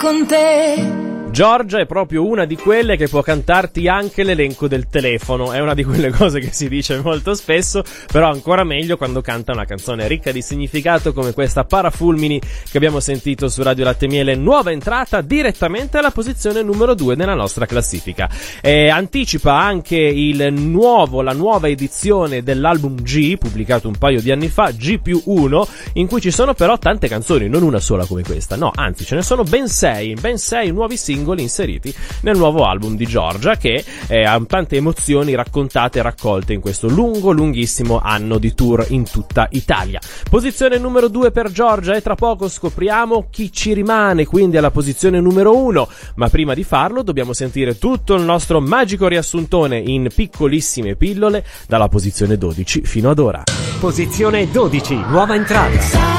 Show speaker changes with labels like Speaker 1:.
Speaker 1: con te.
Speaker 2: Giorgia è proprio una di quelle che può cantarti anche l'elenco del telefono. È una di quelle cose che si dice molto spesso, però ancora meglio quando canta una canzone ricca di significato come questa Parafulmini che abbiamo sentito su Radio Latte Miele, nuova entrata direttamente alla posizione numero 2 nella nostra classifica. Anticipa anche la nuova edizione dell'album G, pubblicato un paio di anni fa, G+1, in cui ci sono però tante canzoni, non una sola come questa, no, anzi ce ne sono ben sei nuovi singoli inseriti nel nuovo album di Giorgia, che ha tante emozioni raccontate e raccolte in questo lunghissimo anno di tour in tutta Italia. Posizione numero 2 per Giorgia, e tra poco scopriamo chi ci rimane quindi alla posizione numero 1, ma prima di farlo dobbiamo sentire tutto il nostro magico riassuntone in piccolissime pillole dalla posizione 12 fino ad ora.
Speaker 3: Posizione 12, nuova entrata.